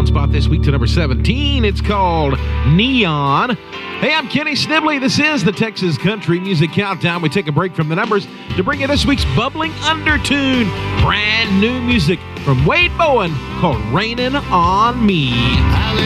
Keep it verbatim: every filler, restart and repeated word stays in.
spot this week to number seventeen. It's called Neon. Hey, I'm Kenny Snibley. This is the Texas Country Music Countdown. We take a break from the numbers to bring you this week's bubbling undertune. Brand new music from Wade Bowen called Rainin' on Me.